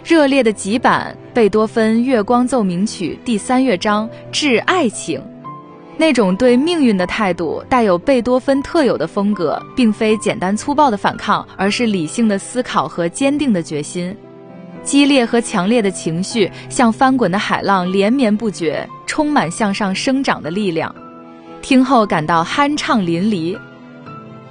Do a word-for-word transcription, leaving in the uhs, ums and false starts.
热烈的极版贝多芬《月光奏鸣曲》第三乐章致爱情，那种对命运的态度带有贝多芬特有的风格，并非简单粗暴的反抗，而是理性的思考和坚定的决心。激烈和强烈的情绪像翻滚的海浪，连绵不绝，充满向上生长的力量。听后感到酣畅淋漓，